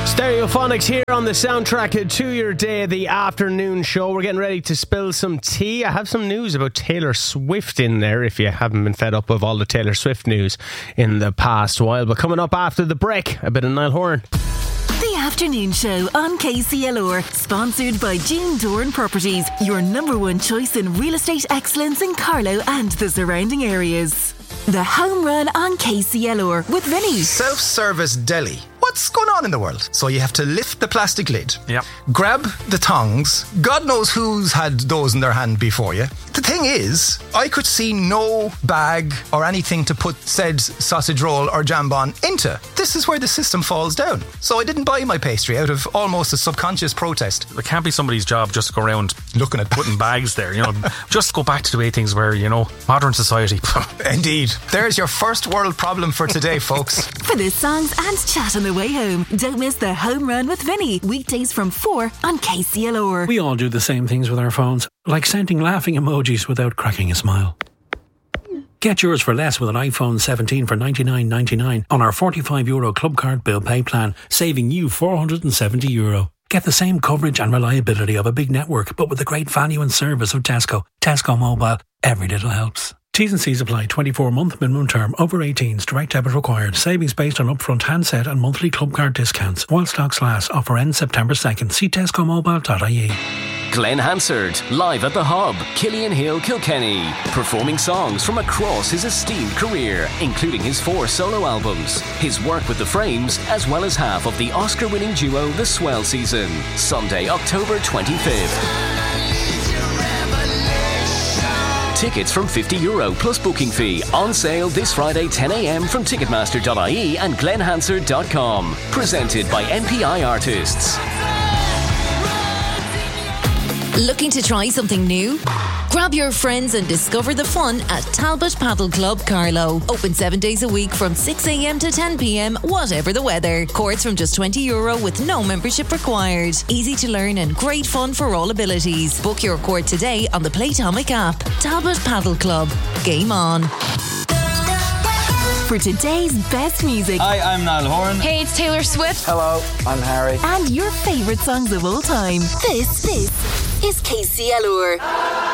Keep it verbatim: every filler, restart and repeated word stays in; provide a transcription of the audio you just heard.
Stereophonics here on the soundtrack to your day, the afternoon show. We're getting ready to spill some tea. I have some news about Taylor Swift in there, if you haven't been fed up with all the Taylor Swift news in the past while. But coming up after the break, a bit of Niall Horan. The afternoon show on K C L R, sponsored by June Doran Properties, your number one choice in real estate excellence in Carlow and the surrounding areas. The Home Run on K C L R with Vinny. Self-service deli. What's going on in the world? So you have to lift the plastic lid, yep. grab the tongs. God knows who's had those in their hand before you. The thing is, I could see no bag or anything to put said sausage roll or jambon into. This is where the system falls down. So I didn't buy my pastry out of almost a subconscious protest. It can't be somebody's job just to go around looking at putting bags there, you know. Just go back to the way things were, you know, modern society. Indeed. There's your first world problem for today, folks. For the songs and chat on the way home, don't miss the Home Run with Vinny, weekdays from four on K C L R. We all do the same things with our phones, like sending laughing emojis without cracking a smile. Get yours for less with an iPhone seventeen for ninety-nine ninety-nine on our forty-five euro Club Card Bill Pay plan, saving you four hundred seventy euro. Get the same coverage and reliability of a big network, but with the great value and service of Tesco. Tesco Mobile. Every little helps. T's and C's apply. twenty-four month minimum term. Over eighteens. Direct debit required. Savings based on upfront handset and monthly club card discounts. While stocks last. Offer ends September second. See tesco mobile dot I E. Glenn Hansard, live at the Hub, Killian Hill, Kilkenny, performing songs from across his esteemed career, including his four solo albums, his work with The Frames, as well as half of the Oscar-winning duo The Swell Season. Sunday, October twenty-fifth. Tickets from fifty euro plus booking fee. On sale this Friday ten a m from ticketmaster dot I E and glenn hansard dot com. Presented by N P I Artists. Looking to try something new? Grab your friends and discover the fun at Talbot Paddle Club Carlow. Open seven days a week from six a m to ten p m, whatever the weather. Courts from just twenty euro with no membership required. Easy to learn and great fun for all abilities. Book your court today on the Playtomic app. Talbot Paddle Club. Game on. For today's best music. Hi, I'm Niall Horan. Hey, it's Taylor Swift. Hello, I'm Harry. And your favourite songs of all time. This, this is K C L R.